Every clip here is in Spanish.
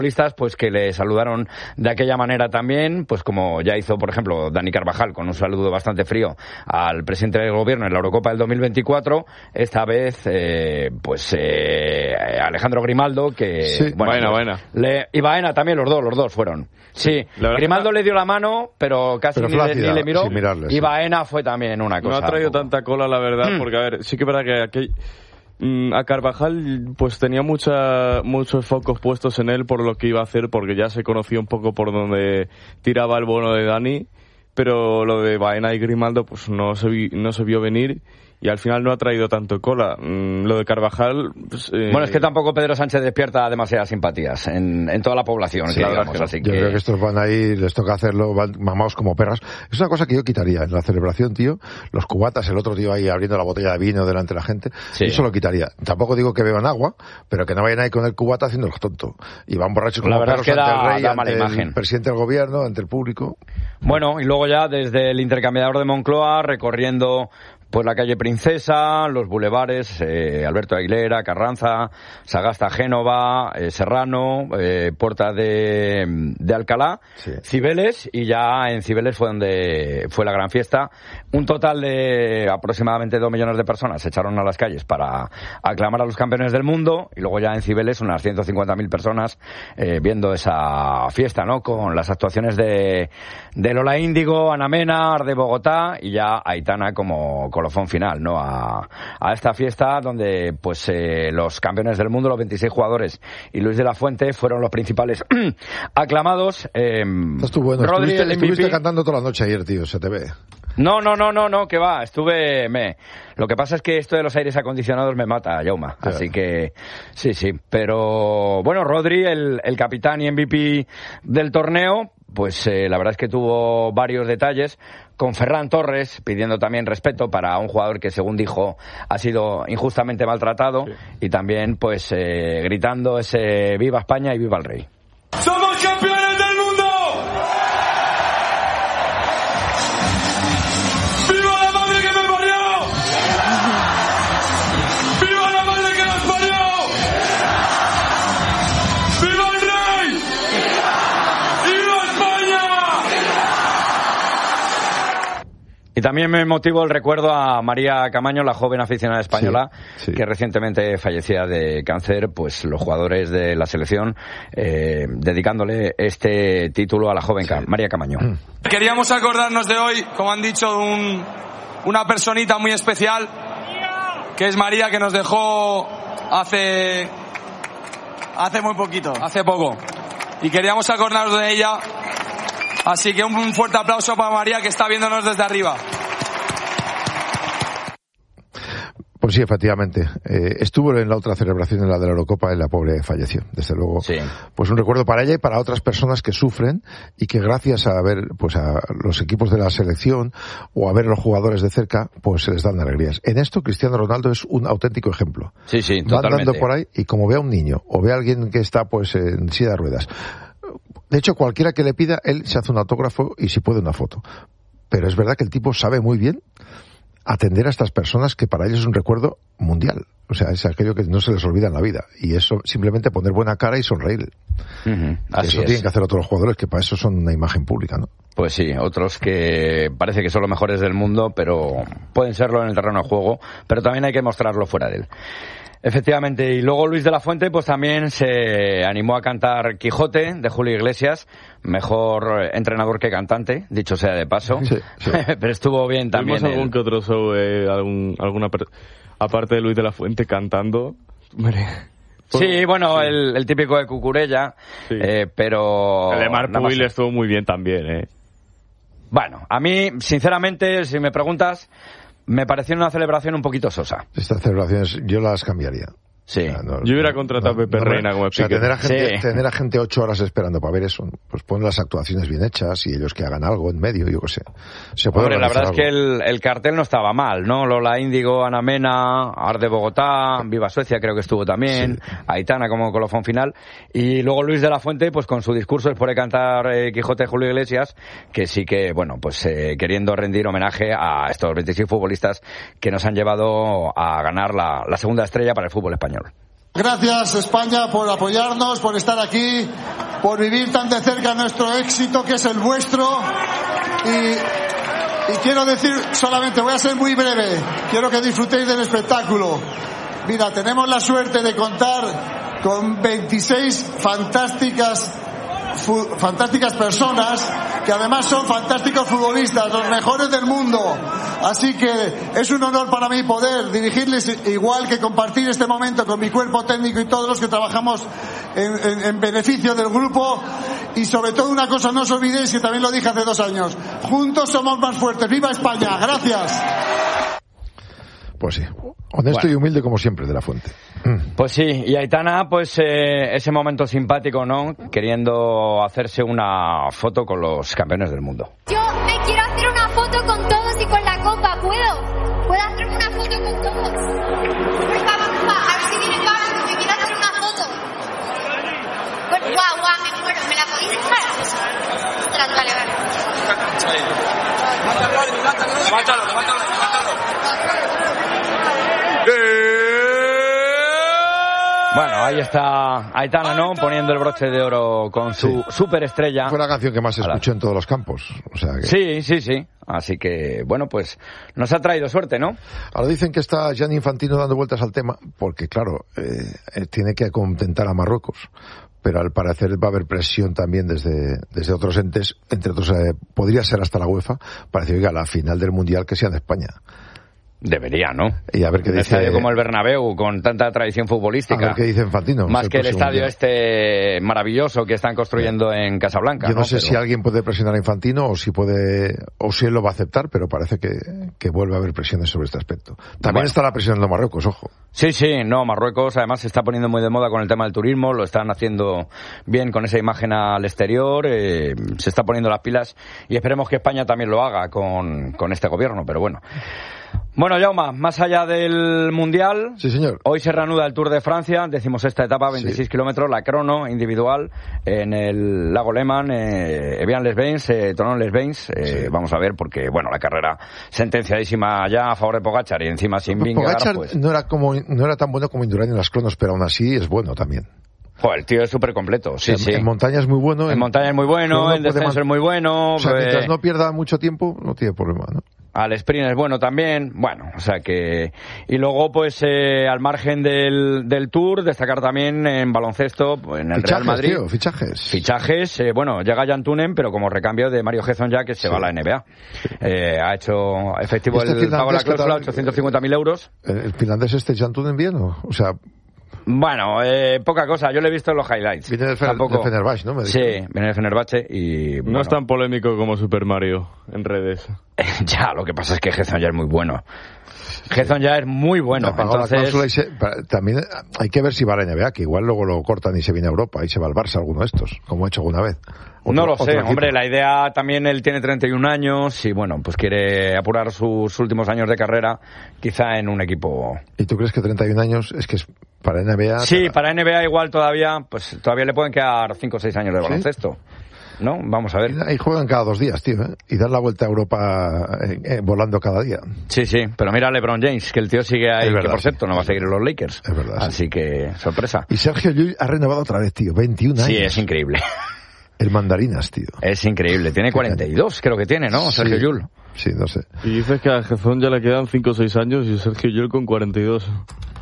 futbolistas pues que le saludaron de aquella manera también, pues como ya hizo por ejemplo Dani Carvajal con un saludo bastante frío al presidente del gobierno en la Eurocopa del 2024, esta vez Alejandro Grimaldo que sí, buena. Y Baena también, los dos fueron. Sí, Grimaldo le dio la mano, pero casi ni le miró, y Baena fue también una cosa. No ha traído tanta cola, la verdad, porque a ver, sí que es verdad que a Carvajal pues tenía muchos focos puestos en él por lo que iba a hacer, porque ya se conocía un poco por donde tiraba el bono de Dani, pero lo de Baena y Grimaldo pues no se vio venir. Y al final no ha traído tanto cola. Lo de Carvajal... Pues, Bueno, es que tampoco Pedro Sánchez despierta demasiadas simpatías en toda la población. Sí, digamos, así yo creo que estos van ahí, les toca hacerlo, van mamados como perras. Es una cosa que yo quitaría en la celebración, tío. Los cubatas, el otro tío ahí abriendo la botella de vino delante de la gente. Sí. Eso lo quitaría. Tampoco digo que beban agua, pero que no vayan ahí con el cubata haciendo los tontos. Y van borrachos como perros ante el rey, ante el presidente del gobierno, ante el público. Bueno, y luego ya desde el intercambiador de Moncloa, recorriendo... pues la calle Princesa, los bulevares, Alberto Aguilera, Carranza, Sagasta, Génova, Serrano, Puerta de Alcalá, sí. Cibeles, y ya en Cibeles fue donde fue la gran fiesta. Un total de aproximadamente 2 millones de personas se echaron a las calles para aclamar a los campeones del mundo, y luego ya en Cibeles unas 150.000 personas viendo esa fiesta, ¿no? Con las actuaciones de Lola Índigo, Ana Mena, Arde Bogotá, y ya Aitana como colofón final, ¿no? A esta fiesta donde pues los campeones del mundo, los 26 jugadores y Luis de la Fuente fueron los principales aclamados. Estás tú bueno, estuviste cantando toda la noche ayer, tío, se te ve. No, que va, Lo que pasa es que esto de los aires acondicionados me mata, Jauma, así que sí, pero bueno, Rodri, el capitán y MVP del torneo, pues la verdad es que tuvo varios detalles, con Ferran Torres pidiendo también respeto para un jugador que, según dijo, ha sido injustamente maltratado, y también pues gritando ese viva España y viva el rey. ¡Somos campeones del mundo! ¡Viva la madre que me parió! ¡Viva la madre que nos parió! ¡Viva el rey! ¡Viva España! Y también me motivó el recuerdo a María Camaño, la joven aficionada española, sí. Que recientemente fallecía de cáncer, pues los jugadores de la selección dedicándole este título a la joven María Camaño. Queríamos acordarnos de hoy, como han dicho, una personita muy especial, que es María, que nos dejó hace muy poquito, hace poco. Y queríamos acordarnos de ella. Así que un fuerte aplauso para María, que está viéndonos desde arriba. Pues sí, efectivamente. Estuvo en la otra celebración, en la de la Eurocopa, y la pobre falleció. Desde luego, sí. Pues un recuerdo para ella y para otras personas que sufren y que gracias a ver pues a los equipos de la selección o a ver a los jugadores de cerca, pues se les dan alegrías. En esto, Cristiano Ronaldo es un auténtico ejemplo. Sí, totalmente. Va andando por ahí y como ve a un niño o ve a alguien que está pues en silla de ruedas, de hecho, cualquiera que le pida, él se hace un autógrafo y si puede una foto. Pero es verdad que el tipo sabe muy bien atender a estas personas, que para ellos es un recuerdo mundial. O sea, es aquello que no se les olvida en la vida. Y eso, simplemente poner buena cara y sonreír. Eso tienen que hacer otros jugadores, que para eso son una imagen pública, ¿no? Pues sí, otros que parece que son los mejores del mundo, pero pueden serlo en el terreno de juego, pero también hay que mostrarlo fuera de él. Efectivamente, y luego Luis de la Fuente pues también se animó a cantar Quijote de Julio Iglesias, mejor entrenador que cantante, dicho sea de paso, sí. Pero estuvo bien también. ¿Tuvimos algún que otro show, aparte de Luis de la Fuente cantando? Sí, bueno, el típico de Cucurella, sí. Pero... El de Marc Puig estuvo muy bien también, Bueno, a mí, sinceramente, si me preguntas, me pareció una celebración un poquito sosa. Estas celebraciones yo las cambiaría. Sí. O sea, yo hubiera contratado a Pepe Reina como speaker. O sea, tener a gente 8 horas esperando para ver eso, pues pon las actuaciones bien hechas y ellos que hagan algo en medio, yo qué sé. Hombre, la verdad es que el cartel no estaba mal, ¿no? Lola Índigo, Ana Mena, Arde Bogotá, Viva Suecia creo que estuvo también, sí. Aitana como colofón final, y luego Luis de la Fuente pues con su discurso después de cantar Quijote de Julio Iglesias, que sí que, bueno, pues queriendo rendir homenaje a estos 26 futbolistas que nos han llevado a ganar la segunda estrella para el fútbol español. Gracias, España, por apoyarnos, por estar aquí, por vivir tan de cerca nuestro éxito, que es el vuestro. Y quiero decir solamente, voy a ser muy breve, quiero que disfrutéis del espectáculo. Mira, tenemos la suerte de contar con 26 fantásticas personas que además son fantásticos futbolistas, los mejores del mundo. Así que es un honor para mí poder dirigirles, igual que compartir este momento con mi cuerpo técnico y todos los que trabajamos en beneficio del grupo. Y sobre todo una cosa, no os olvidéis que también lo dije hace 2 años, juntos somos más fuertes. ¡Viva España! ¡Gracias! Pues sí, honesto y humilde como siempre, de la Fuente. Pues sí, y Aitana, pues ese momento simpático, ¿no? Queriendo hacerse una foto con los campeones del mundo. Yo me quiero hacer una foto con todos y con la copa, ¿puedo hacerme una foto con todos? Venga, a ver si viene Pablo, que me quiero hacer una foto. Bueno, guau, me muero, ¿me la podéis dejar? Ostras, vale. Levántalo. Bueno, ahí está Aitana, ¿no? Poniendo el broche de oro con su superestrella. Fue la canción que más se escuchó en todos los campos. O sea que... Sí. Así que, bueno, pues nos ha traído suerte, ¿no? Ahora dicen que está Gianni Infantino dando vueltas al tema, porque claro, tiene que contentar a Marruecos. Pero al parecer va a haber presión también desde otros entes, entre otros, podría ser hasta la UEFA, para decir, oiga, la final del Mundial que sea en España. Debería, ¿no? Y a ver qué un dice... estadio como el Bernabéu, con tanta tradición futbolística. A ver qué dice Infantino. Más que el estadio este maravilloso que están construyendo en Casablanca. Yo no sé si alguien puede presionar a Infantino o si él lo va a aceptar, pero parece que vuelve a haber presiones sobre este aspecto. También estará presionando Marruecos, ojo. Sí, Marruecos además se está poniendo muy de moda con el tema del turismo, lo están haciendo bien con esa imagen al exterior, se está poniendo las pilas y esperemos que España también lo haga con este gobierno, pero bueno. Bueno, Jaume, más allá del Mundial, sí, señor. Hoy se reanuda el Tour de Francia, decimos esta etapa, 26 kilómetros, la crono individual en el lago Léman, Evian-les-Bains, Thonon-les-Bains, vamos a ver, porque, bueno, la carrera sentenciadísima ya a favor de Pogačar y encima sin Vingegaard, Pogačar pues... no era tan bueno como Indurain en las cronos, pero aún así es bueno también. Joder, el tío es súper completo, sí. En montaña es muy bueno. En montaña es muy bueno, en descenso es muy bueno. O sea, mientras no pierda mucho tiempo, no tiene problema, ¿no? Al sprint es bueno también, bueno, o sea que... Y luego, pues, al margen del Tour, destacar también en baloncesto, en el Real Madrid. Fichajes, bueno, llega Jan Tunen, pero como recambio de Mario Hezon ya, que se va a la NBA. Ha hecho efectivo el pago de la cláusula, 850.000 euros. ¿El finlandés Jan Tunen bien, o sea...? Bueno, poca cosa. Yo lo he visto en los highlights. Viene del Fenerbahce, ¿no? Sí, viene del Fenerbahce y... No es tan polémico como Super Mario en redes. Ya, lo que pasa es que Hezon ya es muy bueno. Hezon ya es muy bueno. Entonces... También hay que ver si va a la NBA, que igual luego lo cortan y se viene a Europa y se va al Barça alguno de estos, como ha hecho alguna vez. No lo sé, hombre, la idea también, él tiene 31 años y bueno, pues quiere apurar sus últimos años de carrera, quizá en un equipo... ¿Y tú crees que 31 años es que es para NBA? Sí, para NBA igual todavía le pueden quedar 5 o 6 años de baloncesto. ¿No? Vamos a ver. Y juegan cada 2 días, tío, ¿eh? Y dan la vuelta a Europa volando cada día. Sí, pero mira a LeBron James, que el tío sigue ahí, verdad, que por cierto no va a seguir en los Lakers. Es verdad. Así que, sorpresa. Y Sergio Llull ha renovado otra vez, tío, 21 años. Sí, es increíble. El mandarinas, tío. Es increíble. Tiene 42, creo que tiene, ¿no? Sergio Llull. Sí, no sé. Y dices que a Hezon ya le quedan 5 o 6 años y Sergio Llull con 42.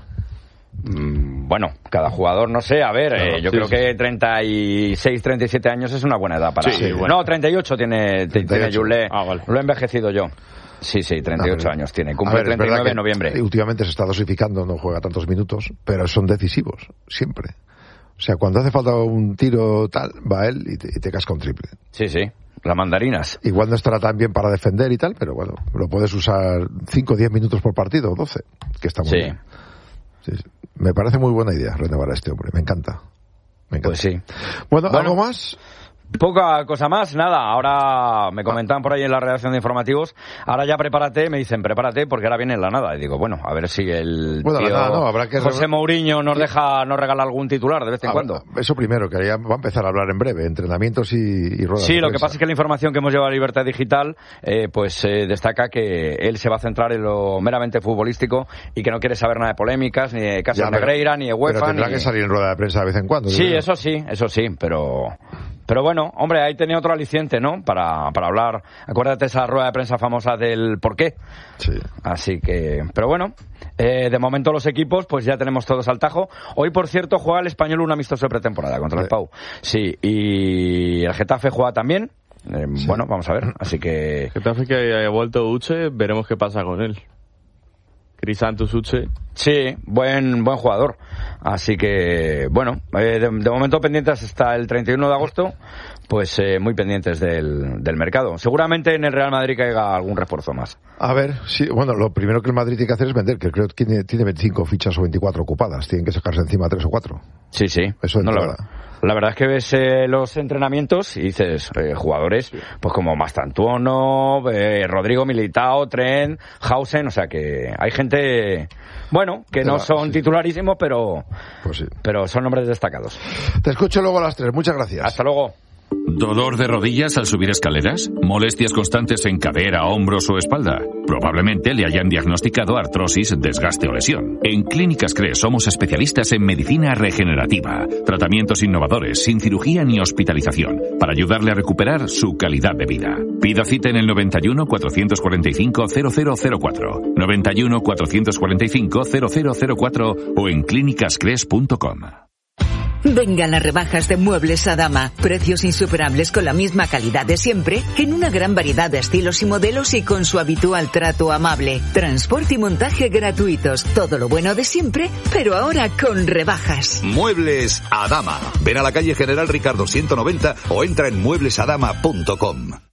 Bueno, cada jugador, no sé, a ver, yo creo que 36, 37 años es una buena edad para... Sí, bueno. No, 38 tiene Llull, vale. Lo he envejecido yo. Sí, 38 años tiene, cumple 39 de noviembre. Últimamente se está dosificando, no juega tantos minutos, pero son decisivos, siempre. O sea, cuando hace falta un tiro tal, va él y te casca un triple. Sí, las mandarinas. Igual no estará tan bien para defender y tal, pero bueno, lo puedes usar 5 o 10 minutos por partido, 12, que está muy bien. Sí. Me parece muy buena idea renovar a este hombre, me encanta. Pues sí. Bueno, ¿algo más? Poca cosa más, nada. Ahora me comentaban por ahí en la redacción de informativos, ahora ya prepárate, me dicen prepárate porque ahora viene la nada. Y digo, bueno, a ver si el tío habrá que José Mourinho nos regala algún titular de vez en cuando. Eso primero, que ya va a empezar a hablar en breve, entrenamientos y ruedas. Sí, lo que pasa es que la información que hemos llevado a Libertad Digital, destaca que él se va a centrar en lo meramente futbolístico y que no quiere saber nada de polémicas, ni de casos Negreira, ni de UEFA. Pero tendrá que salir en rueda de prensa de vez en cuando. Sí, eso sí, pero bueno, hombre, ahí tenía otro aliciente, ¿no? Para hablar. Acuérdate esa rueda de prensa famosa del por qué. Sí. Así que, pero bueno, de momento los equipos, pues ya tenemos todos al tajo. Hoy, por cierto, juega el Español un amistoso de pretemporada contra el Pau. Sí, y el Getafe juega también. Sí. Bueno, vamos a ver. Así que... Getafe que haya vuelto Uche, veremos qué pasa con él. Crisantus Uche. Sí, buen jugador. Así que, bueno, de momento pendientes hasta el 31 de agosto, pues muy pendientes del mercado. Seguramente en el Real Madrid caiga algún refuerzo más. A ver, sí, bueno, lo primero que el Madrid tiene que hacer es vender, que creo que tiene 25 fichas o 24 ocupadas. Tienen que sacarse encima 3 o 4. Sí. Eso no, la verdad es que ves los entrenamientos y dices, jugadores, pues como Mastantuono, Rodrigo Militao, Trent, Hausen, o sea que hay gente, bueno, que no son titularísimos, pero son nombres destacados. Te escucho luego a las 3, muchas gracias. Hasta luego. ¿Dolor de rodillas al subir escaleras? ¿Molestias constantes en cadera, hombros o espalda? Probablemente le hayan diagnosticado artrosis, desgaste o lesión. En Clínicas CRES somos especialistas en medicina regenerativa, tratamientos innovadores, sin cirugía ni hospitalización, para ayudarle a recuperar su calidad de vida. Pida cita en el 91 445 0004, 91 445 0004 o en clínicascres.com. Vengan las rebajas de Muebles Adama. Precios insuperables con la misma calidad de siempre, en una gran variedad de estilos y modelos y con su habitual trato amable. Transporte y montaje gratuitos. Todo lo bueno de siempre, pero ahora con rebajas. Muebles Adama. Ven a la calle General Ricardo 190 o entra en mueblesadama.com.